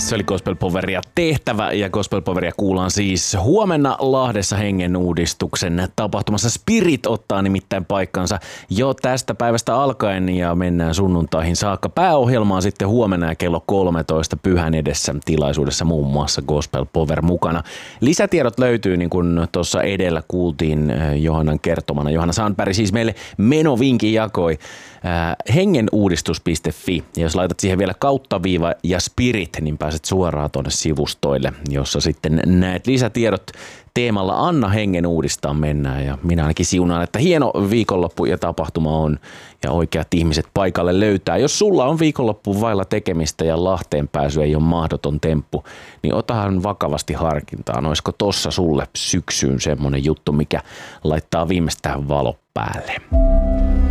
Se oli Gospel Poweria tehtävä ja Gospel Poweria kuullaan siis huomenna Lahdessa hengen uudistuksen tapahtumassa. Spirit ottaa nimittäin paikkansa jo tästä päivästä alkaen ja mennään sunnuntaihin saakka. Pääohjelma on sitten huomenna kello 13 Pyhän Edessä tilaisuudessa muun muassa Gospel Power mukana. Lisätiedot löytyy niin kuin tuossa edellä kuultiin Johannan kertomana. Johanna Sandberg siis meille menovinkin jakoi hengenuudistus.fi ja jos laitat siihen vielä kauttaviiva ja spirit, niin pääset suoraan tuonne sivustoille, jossa sitten näet lisätiedot teemalla Anna hengen uudistaa mennään ja minä ainakin siunaan, että hieno viikonloppu ja tapahtuma on ja oikeat ihmiset paikalle löytää. Jos sulla on viikonloppu vailla tekemistä ja Lahteen pääsy ei ole mahdoton temppu, niin otahan vakavasti harkintaan. Olisiko tossa sulle syksyyn semmonen juttu, mikä laittaa viimeistään valo päälle?